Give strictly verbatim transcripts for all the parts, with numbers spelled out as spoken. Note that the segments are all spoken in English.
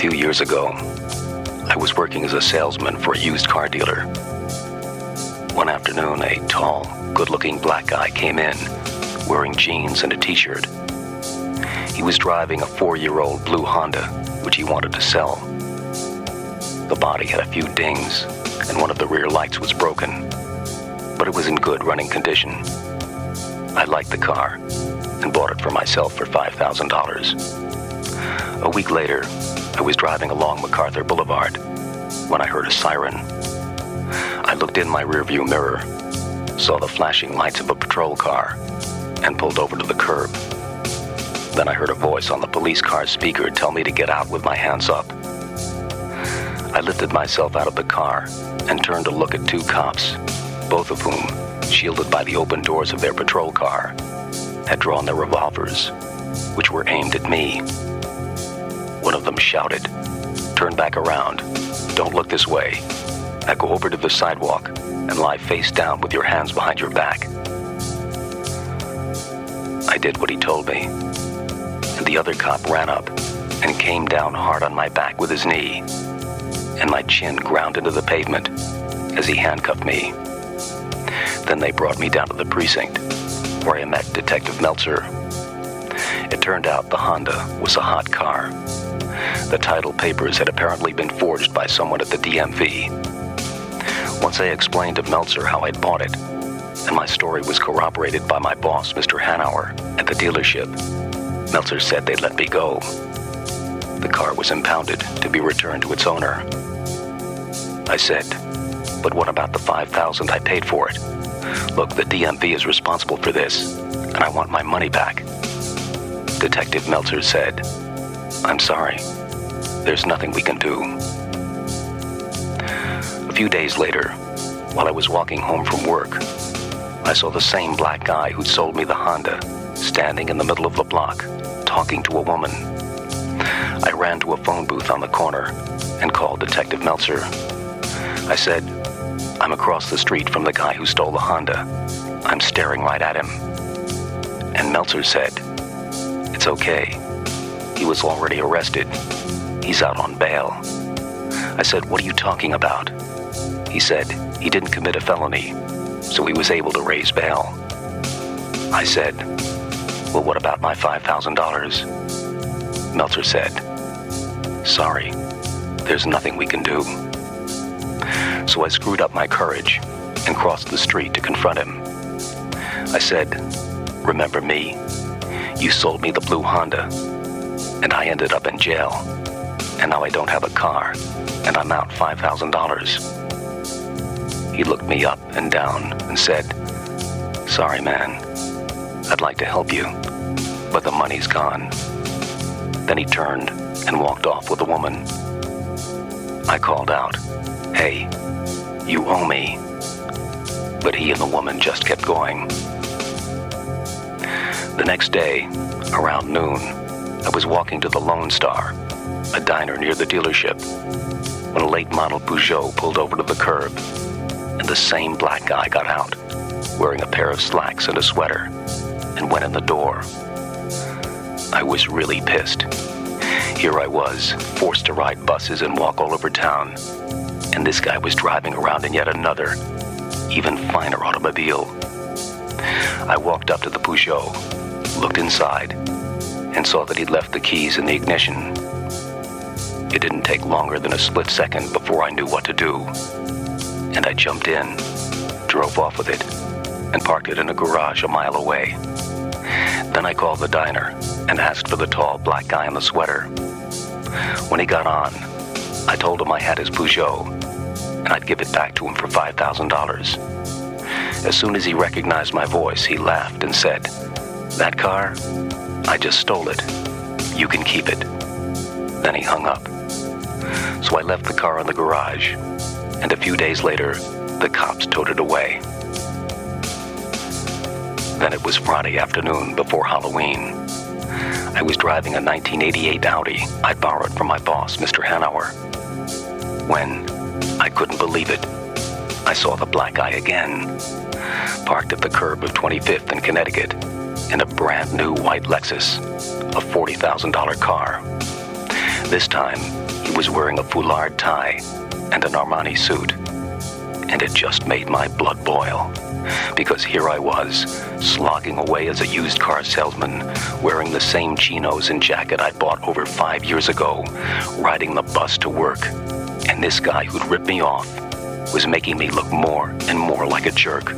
few years ago, I was working as a salesman for a used car dealer. One afternoon, a tall, good-looking black guy came in, wearing jeans and a t-shirt. He was driving a four-year-old blue Honda, which he wanted to sell. The body had a few dings, and one of the rear lights was broken, but it was in good running condition. I liked the car and bought it for myself for five thousand dollars. A week later, I was driving along MacArthur Boulevard when I heard a siren. I looked in my rearview mirror, saw the flashing lights of a patrol car, and pulled over to the curb. Then I heard a voice on the police car's speaker tell me to get out with my hands up. I lifted myself out of the car and turned to look at two cops, both of whom, shielded by the open doors of their patrol car, had drawn their revolvers, which were aimed at me. One of them shouted, "Turn back around. Don't look this way. Now go over to the sidewalk and lie face down with your hands behind your back." I did what he told me, and the other cop ran up and came down hard on my back with his knee, and my chin ground into the pavement as he handcuffed me. Then they brought me down to the precinct, where I met Detective Meltzer. It turned out the Honda was a hot car. The title papers had apparently been forged by someone at the D M V. Once I explained to Meltzer how I'd bought it, and my story was corroborated by my boss, Mister Hanauer, at the dealership, Meltzer said they'd let me go. The car was impounded to be returned to its owner. I said, "But what about the five thousand dollars I paid for it? Look, the D M V is responsible for this, and I want my money back." Detective Meltzer said, "I'm sorry. There's nothing we can do." A few days later, while I was walking home from work, I saw the same black guy who'd sold me the Honda standing in the middle of the block, talking to a woman. I ran to a phone booth on the corner and called Detective Meltzer. I said, "I'm across the street from the guy who stole the Honda. I'm staring right at him." And Meltzer said, "It's okay. He was already arrested. He's out on bail." I said, "What are you talking about?" He said, "He didn't commit a felony, so he was able to raise bail." I said, "Well, what about my five thousand dollars? Meltzer said, "Sorry, there's nothing we can do." So I screwed up my courage and crossed the street to confront him. I said, "Remember me? You sold me the blue Honda, and I ended up in jail, and now I don't have a car, and I'm out five thousand dollars. He looked me up and down and said, "Sorry, man. I'd like to help you, but the money's gone." Then he turned and walked off with a woman. I called out, "Hey, you owe me." But he and the woman just kept going. The next day, around noon, I was walking to the Lone Star, a diner near the dealership, when a late-model Peugeot pulled over to the curb, and the same black guy got out, wearing a pair of slacks and a sweater, and went in the door. I was really pissed. Here I was, forced to ride buses and walk all over town, and this guy was driving around in yet another, even finer automobile. I walked up to the Peugeot, looked inside, and saw that he'd left the keys in the ignition. It didn't take longer than a split second before I knew what to do, and I jumped in, drove off with it, and parked it in a garage a mile away. Then I called the diner and asked for the tall black guy in the sweater. When he got on, I told him I had his Peugeot, and I'd give it back to him for five thousand dollars. As soon as he recognized my voice, he laughed and said, "That car? I just stole it. You can keep it." Then he hung up. So I left the car in the garage, and a few days later, the cops towed it away. Then it was Friday afternoon before Halloween. I was driving a nineteen eighty-eight Audi I borrowed from my boss, Mister Hanauer. When, I couldn't believe it, I saw the black guy again, parked at the curb of twenty-fifth and Connecticut in a brand new white Lexus, a forty thousand dollars car. This time, he was wearing a foulard tie and an Armani suit. And it just made my blood boil, because here I was, slogging away as a used car salesman, wearing the same chinos and jacket I'd bought over five years ago, riding the bus to work. And this guy who'd ripped me off was making me look more and more like a jerk.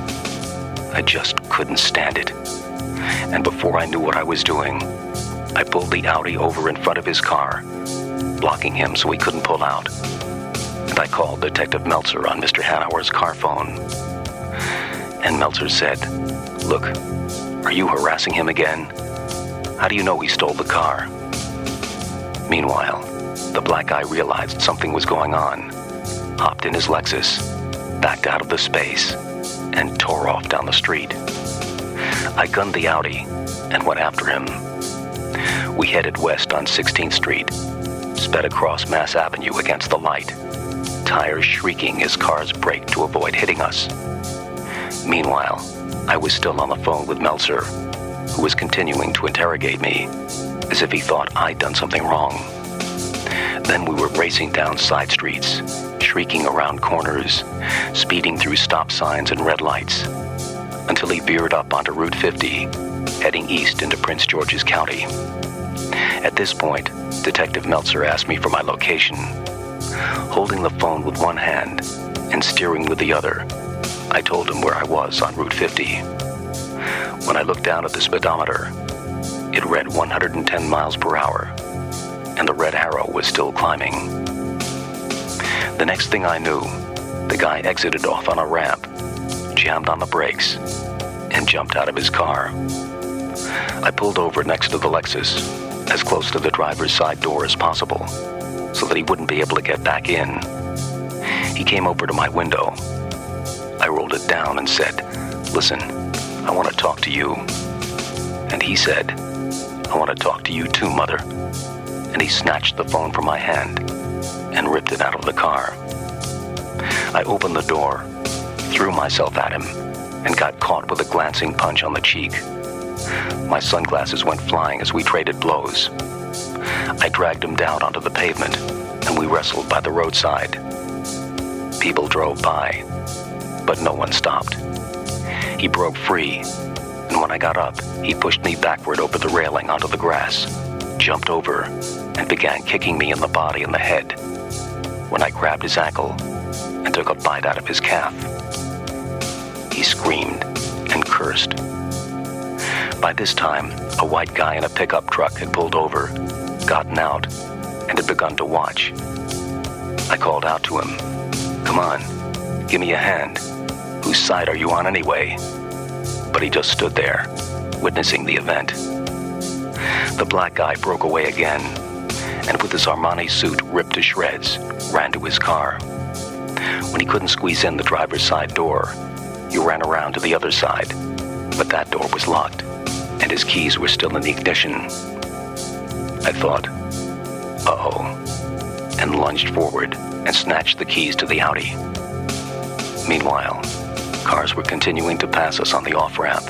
I just couldn't stand it. And before I knew what I was doing, I pulled the Audi over in front of his car, blocking him so he couldn't pull out. And I called Detective Meltzer on Mister Hanauer's car phone. And Meltzer said, "Look, are you harassing him again? How do you know he stole the car?" Meanwhile, the black guy realized something was going on, hopped in his Lexus, backed out of the space, and tore off down the street. I gunned the Audi and went after him. We headed west on sixteenth Street, sped across Mass Avenue against the light, tires shrieking as cars braked to avoid hitting us. Meanwhile, I was still on the phone with Meltzer, who was continuing to interrogate me, as if he thought I'd done something wrong. Then we were racing down side streets, shrieking around corners, speeding through stop signs and red lights, until he veered up onto Route fifty, heading east into Prince George's County. At this point, Detective Meltzer asked me for my location. Holding the phone with one hand and steering with the other, I told him where I was on Route fifty. When I looked down at the speedometer, it read one hundred ten miles per hour, and the red arrow was still climbing. The next thing I knew, the guy exited off on a ramp, jammed on the brakes, and jumped out of his car. I pulled over next to the Lexus, as close to the driver's side door as possible, so that he wouldn't be able to get back in. He came over to my window. I rolled it down and said, "Listen, I want to talk to you." And he said, "I want to talk to you too, Mother." And he snatched the phone from my hand and ripped it out of the car. I opened the door, threw myself at him, and got caught with a glancing punch on the cheek. My sunglasses went flying as we traded blows. I dragged him down onto the pavement, and we wrestled by the roadside. People drove by, but no one stopped. He broke free, and when I got up, he pushed me backward over the railing onto the grass, jumped over, and began kicking me in the body and the head, when I grabbed his ankle and took a bite out of his calf. He screamed and cursed. By this time, a white guy in a pickup truck had pulled over, gotten out, and had begun to watch. I called out to him, "Come on, give me a hand. Whose side are you on anyway?" But he just stood there, witnessing the event. The black guy broke away again, and with his Armani suit ripped to shreds, ran to his car. When he couldn't squeeze in the driver's side door, he ran around to the other side, but that door was locked, and his keys were still in the ignition. I thought, uh-oh, and lunged forward and snatched the keys to the Audi. Meanwhile, cars were continuing to pass us on the off-ramp.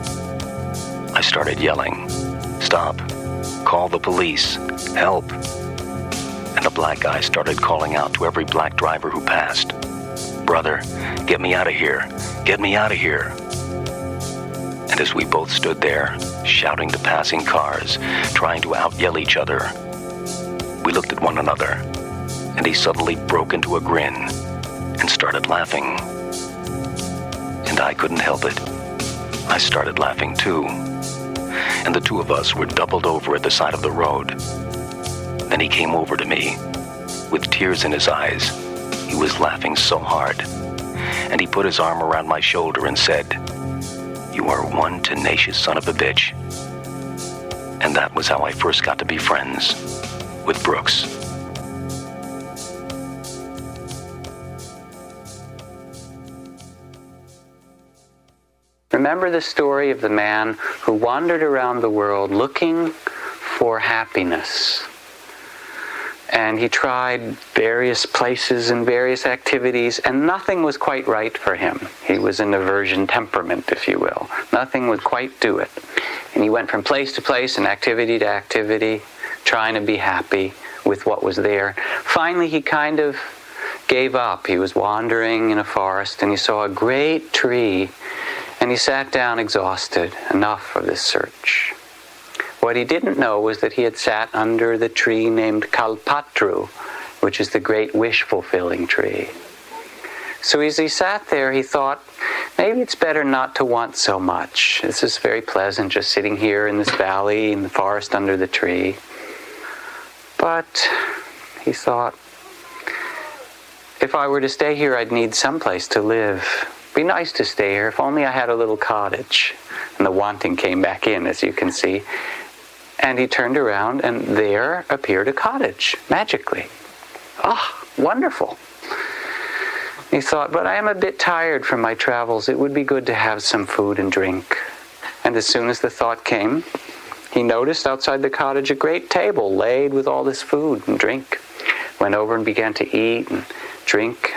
I started yelling, "Stop, call the police, help." And the black guy started calling out to every black driver who passed, "Brother, get me out of here, get me out of here." And as we both stood there, shouting to passing cars, trying to out-yell each other, we looked at one another, and he suddenly broke into a grin and started laughing. And I couldn't help it. I started laughing too. And the two of us were doubled over at the side of the road. Then he came over to me. With tears in his eyes, he was laughing so hard. And he put his arm around my shoulder and said, "You are one tenacious son of a bitch." And that was how I first got to be friends with Brooks. Remember the story of the man who wandered around the world looking for happiness. And he tried various places and various activities, and nothing was quite right for him. He was an aversion temperament, if you will. Nothing would quite do it. And he went from place to place and activity to activity, trying to be happy with what was there. Finally, he kind of gave up. He was wandering in a forest, and he saw a great tree, and he sat down exhausted. Enough of this search. What he didn't know was that he had sat under the tree named Kalpatru, which is the great wish-fulfilling tree. So as he sat there, he thought, maybe it's better not to want so much. This is very pleasant, just sitting here in this valley, in the forest under the tree. But he thought, if I were to stay here, I'd need someplace to live. It'd be nice to stay here, if only I had a little cottage. And the wanting came back in, as you can see. And he turned around, and there appeared a cottage, magically. Ah, wonderful. He thought, but I am a bit tired from my travels. It would be good to have some food and drink. And as soon as the thought came, he noticed outside the cottage a great table laid with all this food and drink. Went over and began to eat and drink.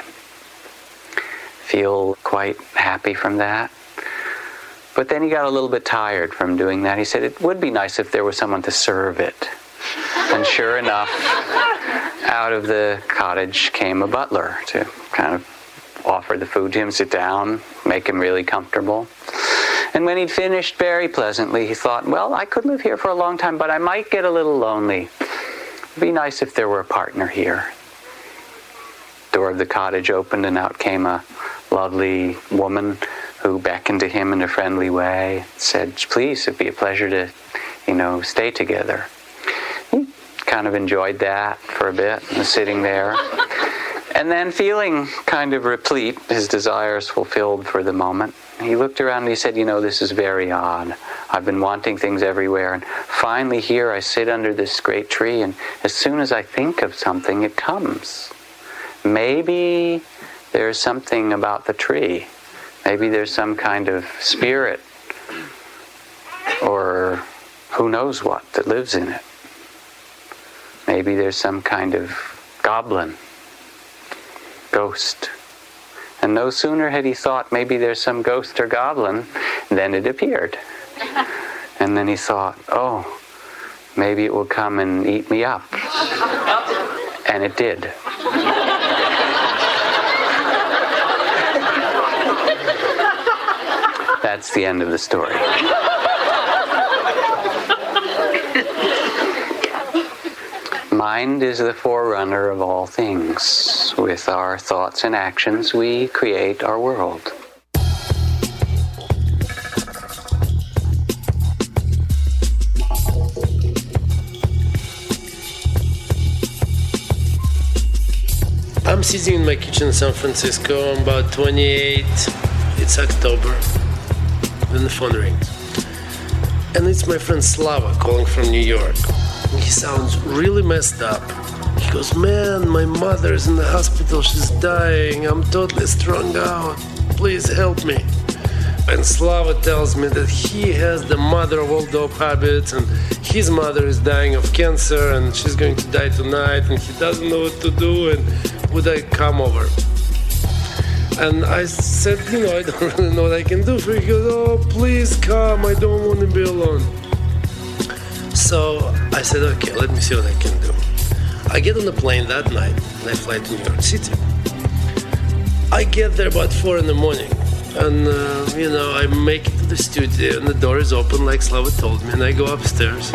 Feel quite happy from that. But then he got a little bit tired from doing that. He said, it would be nice if there was someone to serve it. And sure enough, out of the cottage came a butler to kind of offer the food to him, sit down, make him really comfortable. And when he'd finished very pleasantly, he thought, well, I could live here for a long time, but I might get a little lonely. It'd be nice if there were a partner here. Door of the cottage opened, and out came a lovely woman who beckoned to him in a friendly way, said, please, it'd be a pleasure to, you know, stay together. He kind of enjoyed that for a bit, and was sitting there. And then feeling kind of replete, his desires fulfilled for the moment, he looked around and he said, you know, this is very odd. I've been wanting things everywhere, and finally here I sit under this great tree, and as soon as I think of something, it comes. Maybe there's something about the tree. Maybe there's some kind of spirit, or who knows what, that lives in it. Maybe there's some kind of goblin, ghost. And no sooner had he thought maybe there's some ghost or goblin than it appeared. And then he thought, oh, maybe it will come and eat me up. And it did. That's the end of the story. Mind is the forerunner of all things. With our thoughts and actions, we create our world. I'm sitting in my kitchen in San Francisco. I'm about twenty-eight. It's October. Then the phone rings. And it's my friend Slava calling from New York. He sounds really messed up. He goes, man, my mother's in the hospital. She's dying. I'm totally strung out. Please help me. And Slava tells me that he has the mother of all dope habits, and his mother is dying of cancer, and she's going to die tonight, and he doesn't know what to do, and would I come over? And I said, you know, I don't really know what I can do for you. He goes, oh, please come. I don't want to be alone. So I said, okay, let me see what I can do. I get on the plane that night, and I fly to New York City. I get there about four in the morning, and, uh, you know, I make it to the studio, and the door is open, like Slava told me, and I go upstairs.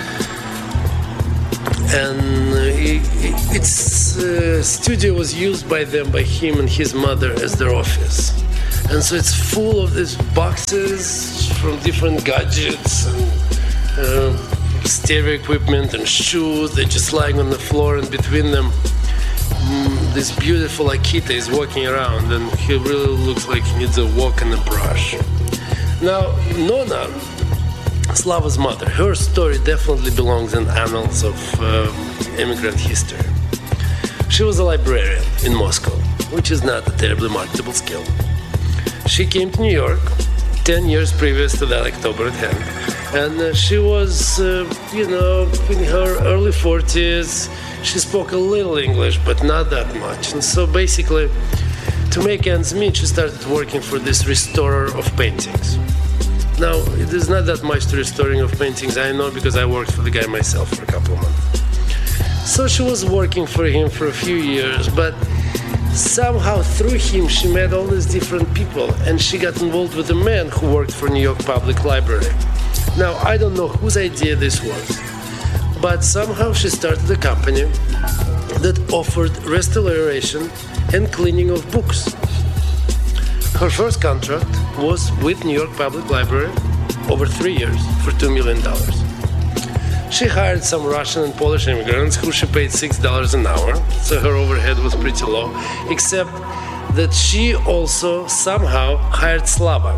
And it, it, its uh, studio was used by them, by him and his mother, as their office. And so it's full of these boxes from different gadgets and uh, stereo equipment and shoes. They're just lying on the floor, and between them, mm, this beautiful Akita is walking around, and he really looks like he needs a walk in the brush. Now, Nona, Slava's mother, her story definitely belongs in annals of uh, immigrant history. She was a librarian in Moscow, which is not a terribly marketable skill. She came to New York ten years previous to that October at hand, and uh, she was, uh, you know, in her early forties. She spoke a little English, but not that much. And so basically, to make ends meet, she started working for this restorer of paintings. Now, there's not that much to restoring of paintings, I know, because I worked for the guy myself for a couple of months. So she was working for him for a few years, but somehow through him she met all these different people, and she got involved with a man who worked for New York Public Library. Now, I don't know whose idea this was, but somehow she started a company that offered restoration and cleaning of books. Her first contract was with New York Public Library over three years for two million dollars. She hired some Russian and Polish immigrants who she paid six dollars an hour, so her overhead was pretty low, except that she also somehow hired Slava.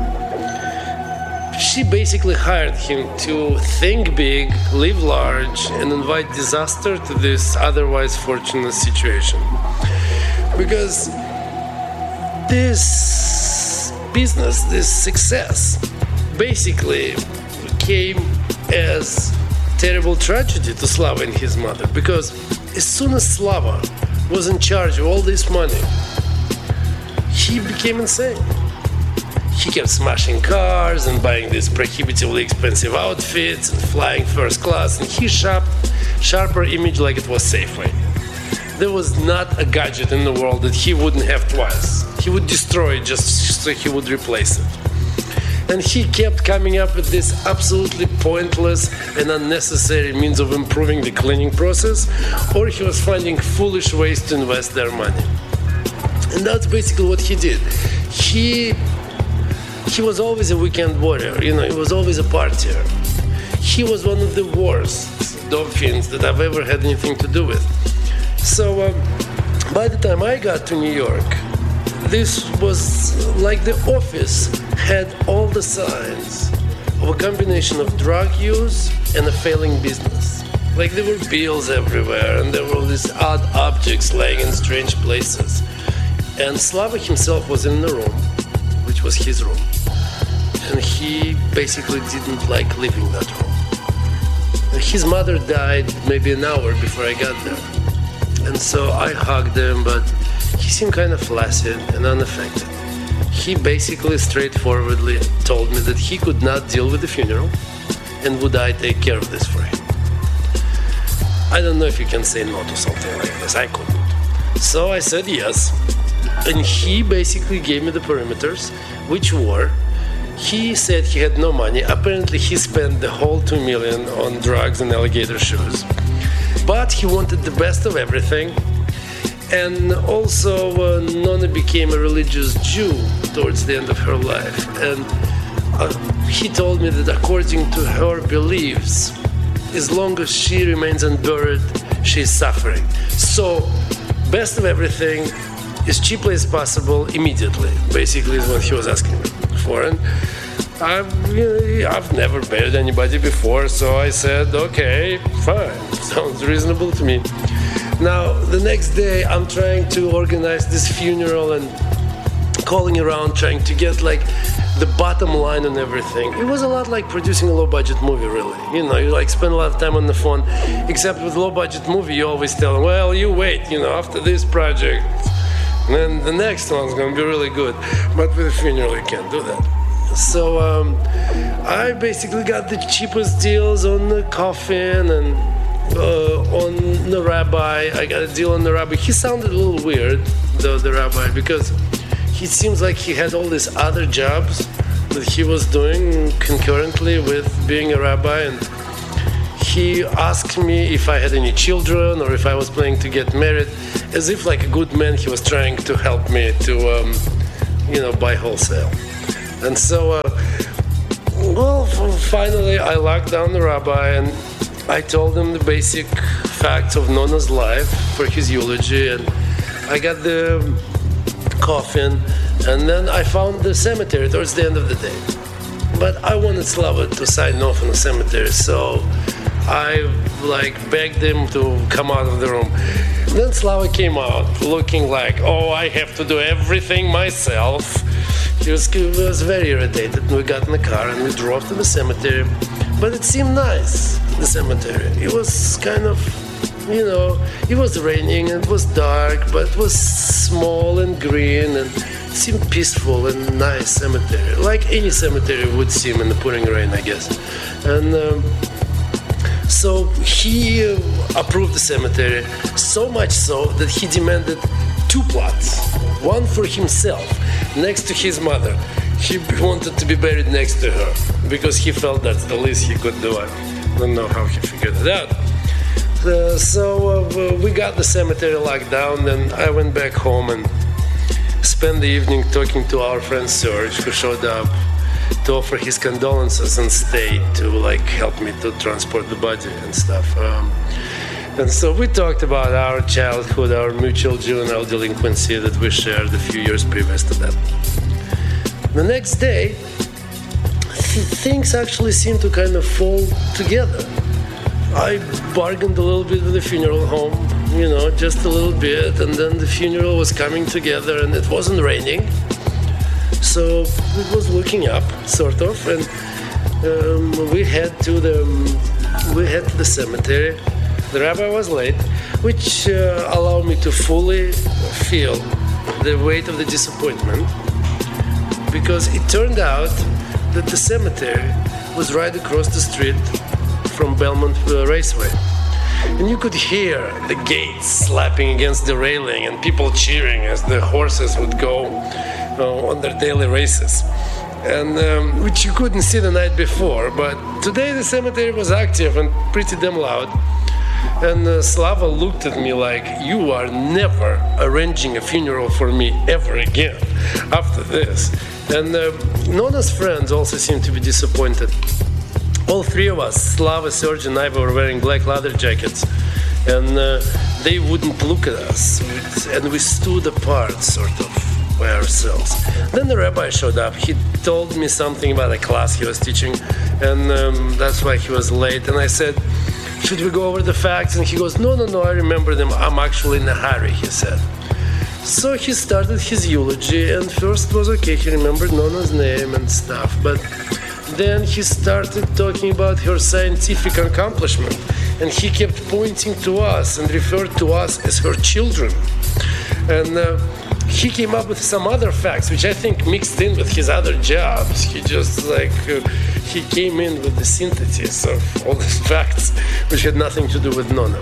She basically hired him to think big, live large, and invite disaster to this otherwise fortunate situation. Because this business, this success, basically came as terrible tragedy to Slava and his mother, because as soon as Slava was in charge of all this money, he became insane. He kept smashing cars and buying these prohibitively expensive outfits and flying first class, and he sharp, sharper image like it was Safeway. There was not a gadget in the world that he wouldn't have twice. He would destroy it just so he would replace it. And he kept coming up with this absolutely pointless and unnecessary means of improving the cleaning process, or he was finding foolish ways to invest their money. And that's basically what he did. He he was always a weekend warrior, you know, he was always a partier. He was one of the worst dolphins that I've ever had anything to do with. So um, by the time I got to New York, this was like the office had all the signs of a combination of drug use and a failing business. Like there were bills everywhere, and there were all these odd objects laying in strange places. And Slava himself was in the room, which was his room. And he basically didn't like leaving that room. His mother died maybe an hour before I got there. And so I hugged him, but he seemed kind of flaccid and unaffected. He basically straightforwardly told me that he could not deal with the funeral, and would I take care of this for him. I don't know if you can say no to something like this. I couldn't. So I said yes. And he basically gave me the perimeters, which were, he said he had no money. Apparently he spent the whole two million on drugs and alligator shoes. But he wanted the best of everything. And also uh, Nona became a religious Jew towards the end of her life. And uh, he told me that according to her beliefs, as long as she remains unburied, she's suffering. So, best of everything, as cheaply as possible, immediately, basically is what he was asking me for. And I've, you know, I've never buried anybody before, so I said, okay, fine, sounds reasonable to me. Now, the next day, I'm trying to organize this funeral and calling around, trying to get like the bottom line on everything. It was a lot like producing a low-budget movie, really. You know, you like spend a lot of time on the phone, except with low-budget movie, you always tell them, well, you wait, you know, after this project, then the next one's gonna be really good. But with a funeral, you can't do that. So um, I basically got the cheapest deals on the coffin and uh, on the rabbi. I got a deal on the rabbi. He sounded a little weird, though, the rabbi, because it seems like he had all these other jobs that he was doing concurrently with being a rabbi, and he asked me if I had any children or if I was planning to get married, as if like a good man he was trying to help me to, um, you know, buy wholesale. And so, uh, well, finally I locked down the rabbi and I told him the basic facts of Nona's life for his eulogy, and I got the coffin, and then I found the cemetery towards the end of the day. But I wanted Slava to sign off on the cemetery, so I like begged him to come out of the room. And then Slava came out looking like, oh, I have to do everything myself. He was, he was very irritated, and we got in the car and we drove to the cemetery. But it seemed nice, the cemetery. It was kind of you know, it was raining and it was dark, but it was small and green and it seemed peaceful and nice cemetery, like any cemetery would seem in the pouring rain, I guess. And um, so he uh, approved the cemetery, so much so that he demanded two plots, one for himself, next to his mother. He wanted to be buried next to her because he felt that's the least he could do. I don't know how he figured it out. Uh, so uh, we got the cemetery locked down, and I went back home and spent the evening talking to our friend Serge, who showed up to offer his condolences and stayed to like help me to transport the body and stuff. Um, and so we talked about our childhood, our mutual juvenile delinquency that we shared a few years previous to that. The next day, th- things actually seemed to kind of fall together. I bargained a little bit with the funeral home, you know, just a little bit, and then the funeral was coming together and it wasn't raining. So it was looking up, sort of, and um, we head to the we head to the cemetery. The rabbi was late, which uh, allowed me to fully feel the weight of the disappointment, because it turned out that the cemetery was right across the street from Belmont uh, Raceway. And you could hear the gates slapping against the railing and people cheering as the horses would go uh, on their daily races. And um, which you couldn't see the night before, but today the cemetery was active and pretty damn loud. And uh, Slava looked at me like, you are never arranging a funeral for me ever again after this. And uh, Nona's friends also seemed to be disappointed. All three of us, Slava, Serge, and I, were wearing black leather jackets, and uh, they wouldn't look at us, and we stood apart, sort of, by ourselves. Then the rabbi showed up. He told me something about a class he was teaching, and um, that's why he was late. And I said, should we go over the facts? And he goes, no, no, no, I remember them. I'm actually in a hurry, he said. So he started his eulogy, and first was okay. He remembered Nona's name and stuff, but then he started talking about her scientific accomplishment, and he kept pointing to us and referred to us as her children. And uh, he came up with some other facts, which I think mixed in with his other jobs. He just like, uh, he came in with the synthesis of all these facts, which had nothing to do with Nona.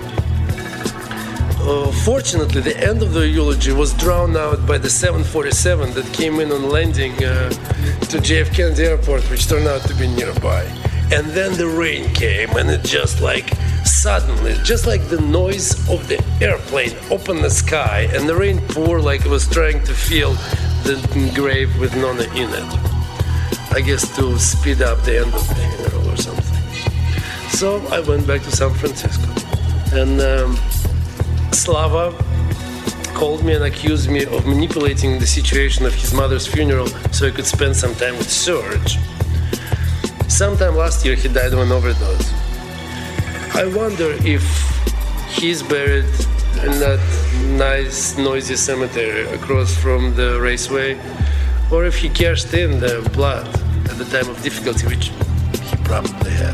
Uh, fortunately, the end of the eulogy was drowned out by the seven forty-seven that came in on landing uh, to J F Kennedy Airport, which turned out to be nearby. And then the rain came, and it just like suddenly, just like the noise of the airplane opened the sky, and the rain poured like it was trying to fill the grave with Nona in it. I guess to speed up the end of the funeral or something. So I went back to San Francisco, and um, Slava called me and accused me of manipulating the situation of his mother's funeral so he could spend some time with Serge. Sometime last year he died of an overdose. I wonder if he's buried in that nice, noisy cemetery across from the raceway, or if he cashed in the blood at the time of difficulty, which he probably had.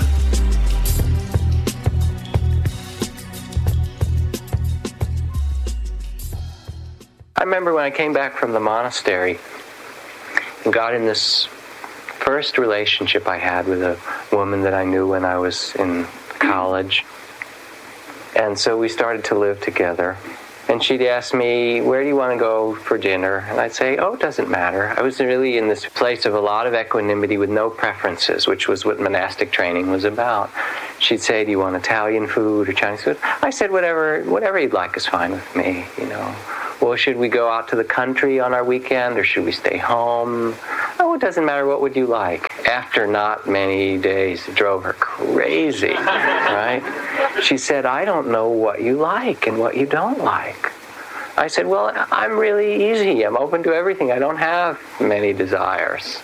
I remember when I came back from the monastery and got in this first relationship I had with a woman that I knew when I was in college. And so we started to live together. And she'd ask me, where do you want to go for dinner? And I'd say, oh, it doesn't matter. I was really in this place of a lot of equanimity with no preferences, which was what monastic training was about. She'd say, do you want Italian food or Chinese food? I said, whatever, whatever you'd like is fine with me, you know. Well, should we go out to the country on our weekend, or should we stay home? Oh, it doesn't matter. What would you like? After not many days, it drove her crazy, right? She said, I don't know what you like and what you don't like. I said, well, I'm really easy. I'm open to everything. I don't have many desires.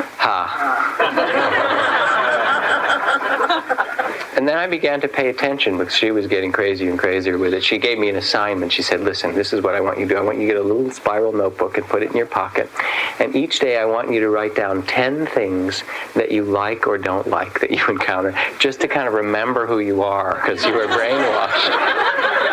Ha. And then I began to pay attention because she was getting crazier and crazier with it. She gave me an assignment. She said, listen, this is what I want you to do. I want you to get a little spiral notebook and put it in your pocket. And each day I want you to write down ten things that you like or don't like that you encounter, just to kind of remember who you are, because you were brainwashed.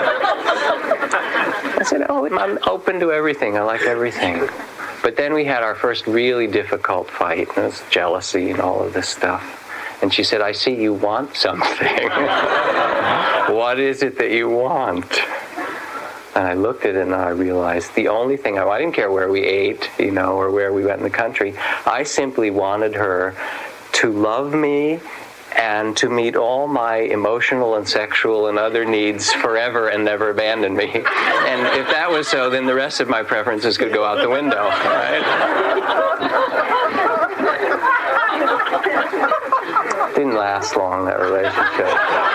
I'm open to everything. I like everything. But then we had our first really difficult fight, and it was jealousy and all of this stuff. And she said, I see you want something. What is it that you want? And I looked at it and I realized the only thing, I, I didn't care where we ate, you know, or where we went in the country. I simply wanted her to love me and to meet all my emotional and sexual and other needs forever and never abandon me. And if that was so, then the rest of my preferences could go out the window, right? Didn't last long, that relationship.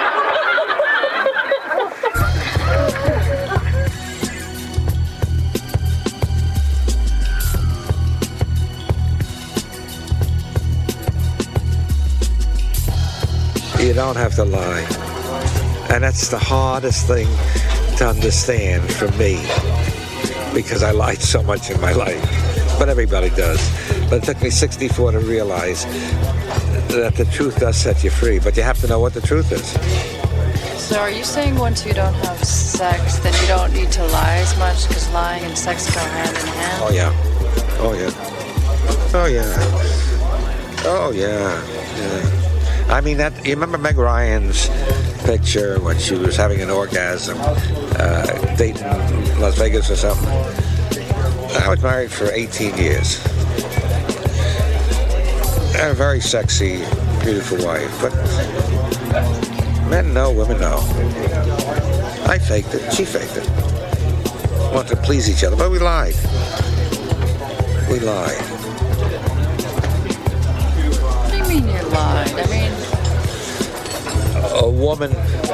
You don't have to lie. And that's the hardest thing to understand for me, because I lied so much in my life. But everybody does. But it took me sixty-four to realize that the truth does set you free, but you have to know what the truth is. So are you saying once you don't have sex, then you don't need to lie as much, because lying and sex go hand in hand? Oh, yeah. Oh, yeah. Oh, yeah. Oh, yeah. Yeah. I mean, that. You remember Meg Ryan's picture when she was having an orgasm, uh, dating Las Vegas or something? I was married for eighteen years. And a very sexy, beautiful wife. But men know, women know. I faked it. She faked it. Wanted to please each other, but we lied. We lied. What do you mean you lied? I mean... A woman,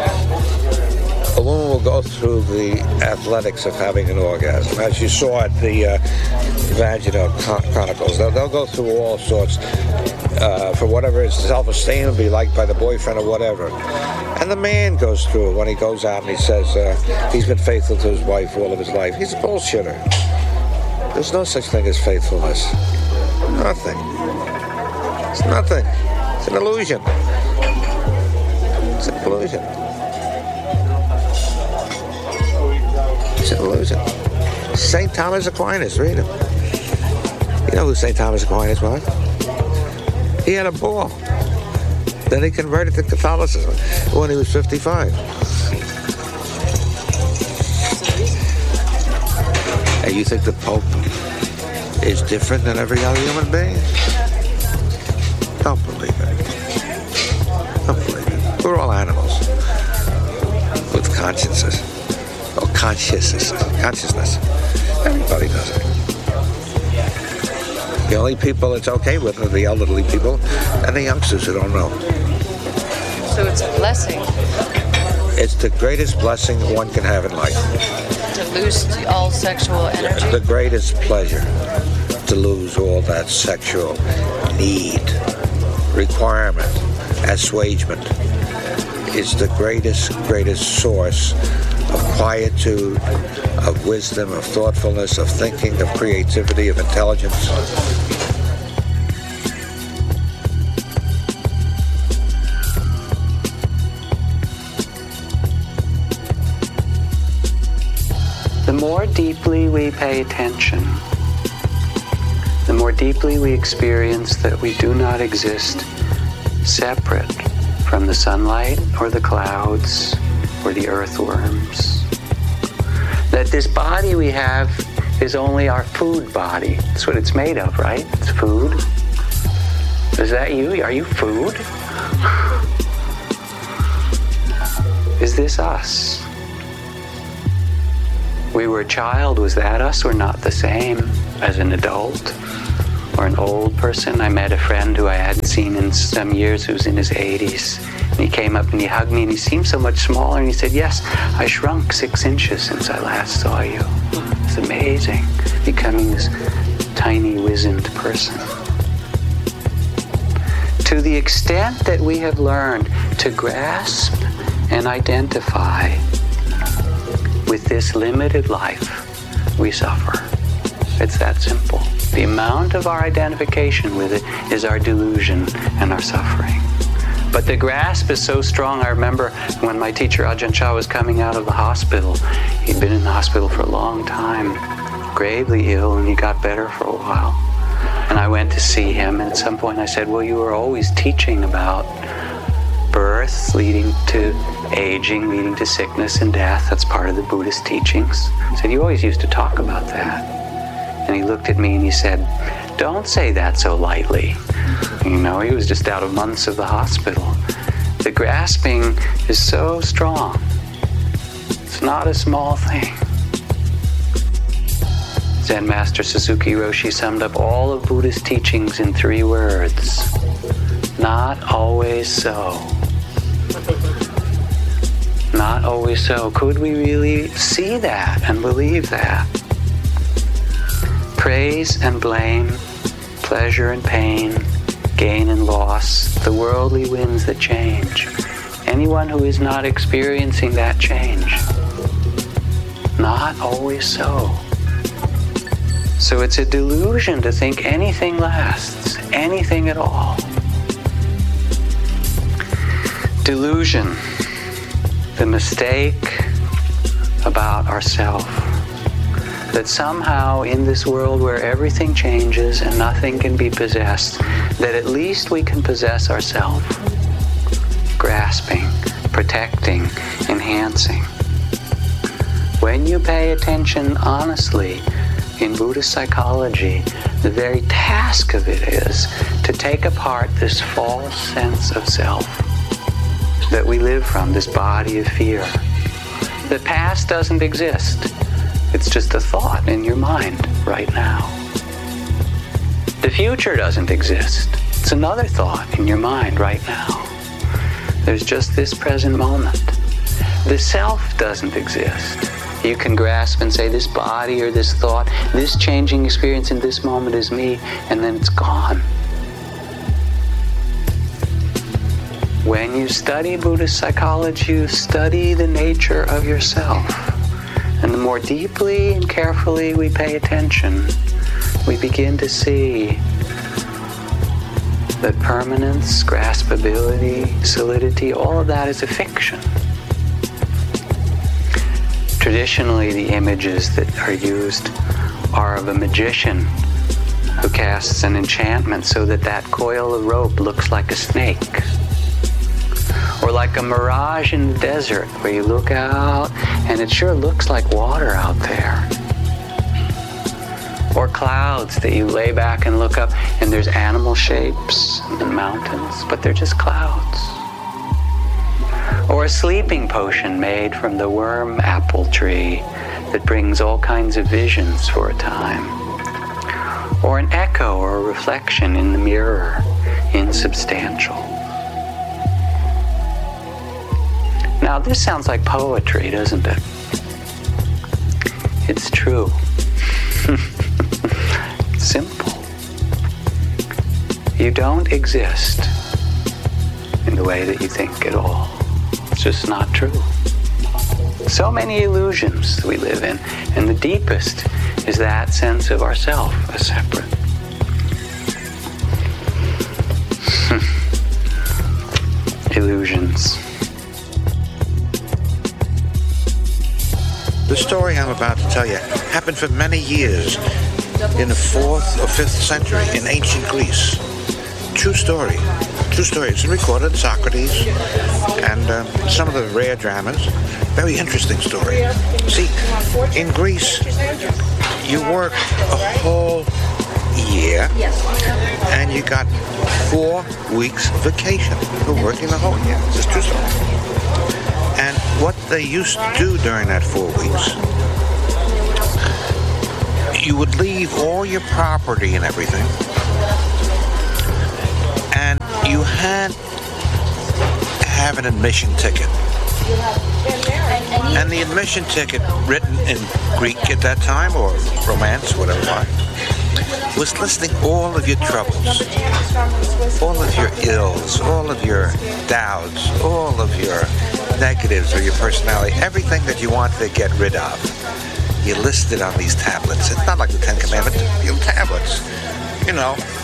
a woman will go through the athletics of having an orgasm. As you saw at the uh, Vaginal Chronicles, they'll, they'll go through all sorts uh, for whatever his self-esteem will be liked by the boyfriend or whatever. And the man goes through it when he goes out and he says uh, he's been faithful to his wife all of his life. He's a bullshitter. There's no such thing as faithfulness. Nothing. It's nothing. It's an illusion. It's an illusion. It's an illusion. Saint Thomas Aquinas, read him. You know who Saint Thomas Aquinas was? He had a ball. Then he converted to Catholicism when he was fifty-five. And you think the Pope is different than every other human being? Don't believe it. Don't believe it. We're all animals with consciences, or consciousness. Consciousness. Everybody does it. The only people it's okay with are the elderly people and the youngsters who don't know. So it's a blessing. It's the greatest blessing one can have in life. To lose all sexual energy? The greatest pleasure to lose all that sexual need, requirement, assuagement. Is the greatest, greatest source of quietude, of wisdom, of thoughtfulness, of thinking, of creativity, of intelligence. The more deeply we pay attention, the more deeply we experience that we do not exist separate from the sunlight or the clouds or the earthworms. That this body we have is only our food body. That's what it's made of, right? It's food. Is that you? Are you food? Is this us? We were a child. Was that us or not the same as an adult or an old person? I met a friend who I hadn't seen in some years who was in his eighties. And he came up and he hugged me and he seemed so much smaller and he said, yes, I shrunk six inches since I last saw you. It's amazing, becoming this tiny, wizened person. To the extent that we have learned to grasp and identify with this limited life, we suffer. It's that simple. The amount of our identification with it is our delusion and our suffering. But the grasp is so strong. I remember when my teacher Ajahn Chah was coming out of the hospital. He'd been in the hospital for a long time, gravely ill, and he got better for a while. And I went to see him, and at some point I said, well, you were always teaching about birth leading to aging, leading to sickness and death. That's part of the Buddhist teachings. I said, you always used to talk about that. And he looked at me and he said, don't say that so lightly. You know, he was just out of months of the hospital. The grasping is so strong. It's not a small thing. Zen Master Suzuki Roshi summed up all of Buddhist teachings in three words. Not always so. Not always so. Could we really see that and believe that? Praise and blame, pleasure and pain, gain and loss, the worldly winds that change. Anyone who is not experiencing that change, not always so. So it's a delusion to think anything lasts, anything at all. Delusion, the mistake about ourself. That somehow in this world where everything changes and nothing can be possessed, that at least we can possess ourselves. Grasping, protecting, enhancing. When you pay attention honestly, in Buddhist psychology, the very task of it is to take apart this false sense of self that we live from, this body of fear. The past doesn't exist. It's just a thought in your mind right now. The future doesn't exist. It's another thought in your mind right now. There's just this present moment. The self doesn't exist. You can grasp and say this body or this thought, this changing experience in this moment is me, and then it's gone. When you study Buddhist psychology, you study the nature of yourself. And the more deeply and carefully we pay attention, we begin to see that permanence, graspability, solidity, all of that is a fiction. Traditionally, the images that are used are of a magician who casts an enchantment so that that coil of rope looks like a snake. Or like a mirage in the desert where you look out and it sure looks like water out there. Or clouds that you lay back and look up and there's animal shapes and mountains, but they're just clouds. Or a sleeping potion made from the worm apple tree that brings all kinds of visions for a time. Or an echo or a reflection in the mirror, insubstantial. Now, this sounds like poetry, doesn't it? It's true. Simple. You don't exist in the way that you think at all. It's just not true. So many illusions we live in, and the deepest is that sense of ourself as separate. Illusions. The story I'm about to tell you happened for many years in the fourth or fifth century in ancient Greece. True story. True story. It's recorded in Socrates and uh, some of the rare dramas. Very interesting story. See, in Greece, you work a whole year and you got four weeks vacation for working the whole year. It's a true story. And what they used to do during that four weeks, you would leave all your property and everything, and you had to have an admission ticket. And the admission ticket, written in Greek at that time, or Romance, whatever it was, was listing all of your troubles, all of your ills, all of your doubts, all of your negatives or your personality, everything that you want to get rid of. You list it on these tablets. It's not like the Ten Commandments, you know, tablets. You know,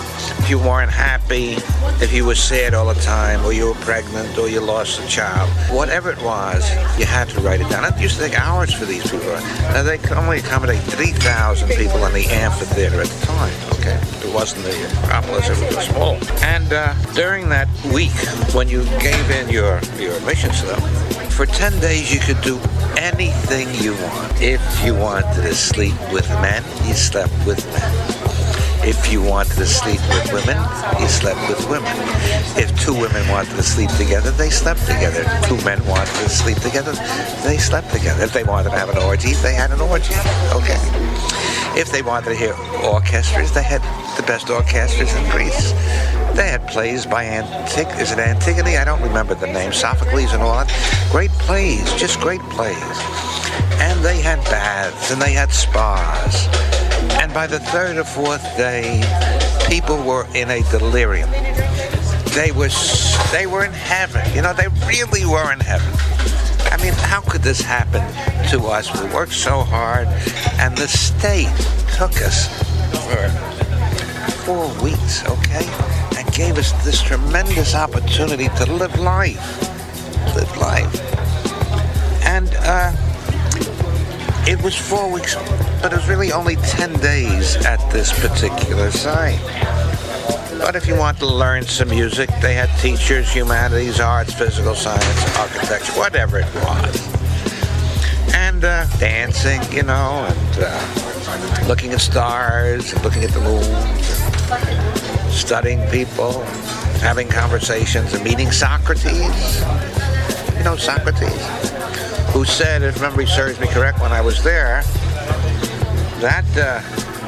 if you weren't happy, if you were sad all the time, or you were pregnant, or you lost a child, whatever it was, you had to write it down. It used to take hours for these people. Now, they could only accommodate three thousand people in the amphitheater at the time, okay? It wasn't the Acropolis, it was small. And uh, during that week, when you gave in your, your admission slip, for ten days you could do anything you want. If you wanted to sleep with men, you slept with men. If you wanted to sleep with women, you slept with women. If two women wanted to sleep together, they slept together. If two men wanted to sleep together, they slept together. If they wanted to have an orgy, they had an orgy. Okay. If they wanted to hear orchestras, they had the best orchestras in Greece. They had plays by Antig- is it Antigone? I don't remember the name. Sophocles and all that. Great plays, just great plays. And they had baths, and they had spas. And by the third or fourth day, people were in a delirium. They were, they were in heaven. You know, they really were in heaven. I mean, how could this happen to us? We worked so hard, and the state took us for four weeks, okay, and gave us this tremendous opportunity to live life. Live life. And, uh, it was four weeks, but it was really only ten days at this particular site. But if you want to learn some music, they had teachers, humanities, arts, physical science, architecture, whatever it was. And uh, dancing, you know, and uh, looking at stars, and looking at the moon, and studying people, having conversations, and meeting Socrates. You know Socrates? Who said, if memory serves me correct, when I was there, that uh,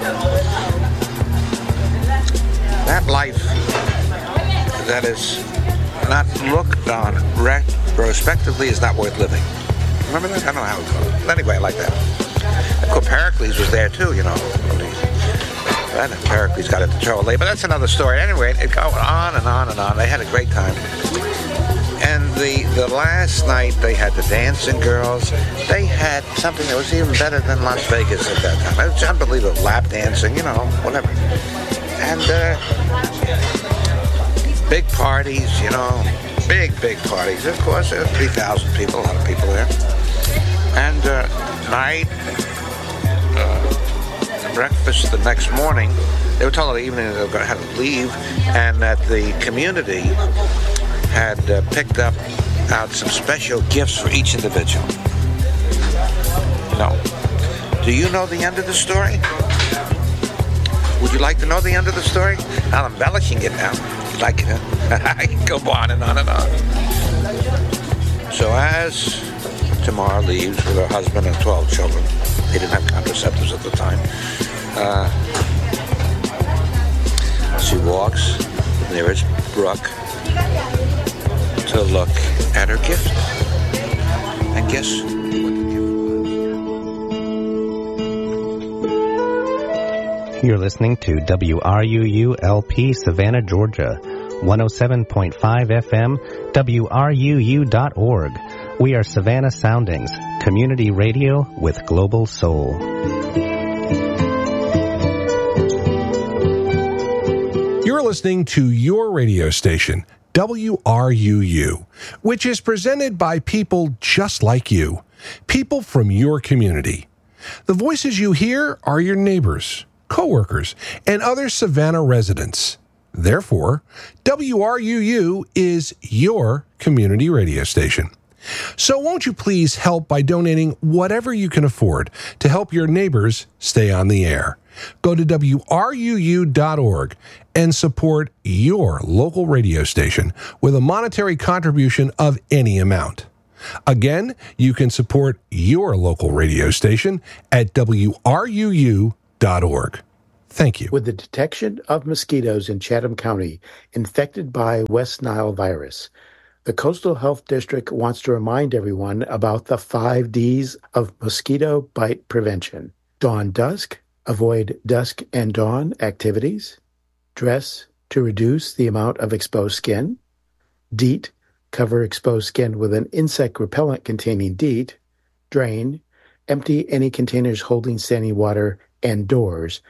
that life that is not looked on retrospectively is not worth living. Remember that? I don't know how it goes. Anyway, I like that. Of course, Pericles was there too, you know. And Pericles got into trouble later, but that's another story. Anyway, it goes on and on and on. They had a great time. And the, the last night, they had the dancing girls. They had something that was even better than Las Vegas at that time. It was unbelievable. Lap dancing, you know, whatever. And uh, big parties, you know, big, big parties. Of course, there were three thousand people, a lot of people there. And uh, night, uh, breakfast the next morning, they were told in the evening they were going to have to leave, and that the community had uh, picked up out some special gifts for each individual. No. Do you know the end of the story? Would you like to know the end of the story? I'm embellishing it now. You like it, huh? I can go on and on and on. So as Tamar leaves with her husband and twelve children, they didn't have contraceptives at the time, uh, she walks the nearest brook to look at her gift. And guess what the gift was? You're listening to W R U U L P Savannah, Georgia, one oh seven point five F M, W R U U dot org. We are Savannah Soundings, community radio with global soul. You're listening to your radio station, W R U U, which is presented by people just like you, people from your community. The voices you hear are your neighbors, co-workers, and other Savannah residents. Therefore, W R U U is your community radio station. So won't you please help by donating whatever you can afford to help your neighbors stay on the air? Go to W R U U dot org and support your local radio station with a monetary contribution of any amount. Again, you can support your local radio station at W R U U dot org. Thank you. With the detection of mosquitoes in Chatham County infected by West Nile virus, the Coastal Health District wants to remind everyone about the five D's of mosquito bite prevention. Dawn dusk, avoid dusk and dawn activities. Dress to reduce the amount of exposed skin. DEET, cover exposed skin with an insect repellent containing DEET. Drain, empty any containers holding standing water and doors.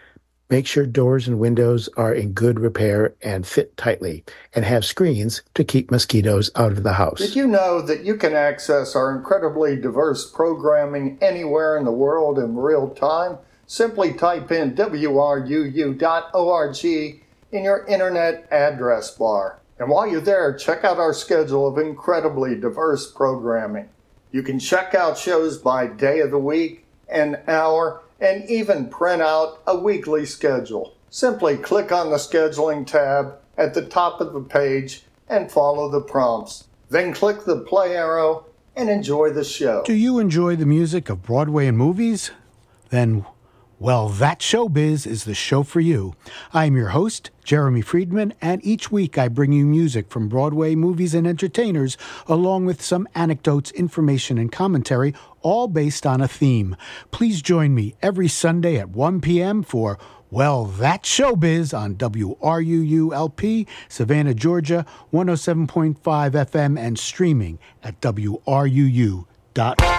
Make sure doors and windows are in good repair and fit tightly, and have screens to keep mosquitoes out of the house. Did you know that you can access our incredibly diverse programming anywhere in the world in real time? Simply type in W R U U dot org in your internet address bar. And while you're there, check out our schedule of incredibly diverse programming. You can check out shows by day of the week, an hour, and even print out a weekly schedule. Simply click on the scheduling tab at the top of the page and follow the prompts. Then click the play arrow and enjoy the show. Do you enjoy the music of Broadway and movies? Then, well, That Showbiz is the show for you. I'm your host, Jeremy Friedman, and each week I bring you music from Broadway, movies, and entertainers, along with some anecdotes, information, and commentary, all based on a theme. Please join me every Sunday at one p.m. for Well, That Showbiz on W R U U L P, Savannah, Georgia, one oh seven point five F M, and streaming at W R U U dot org.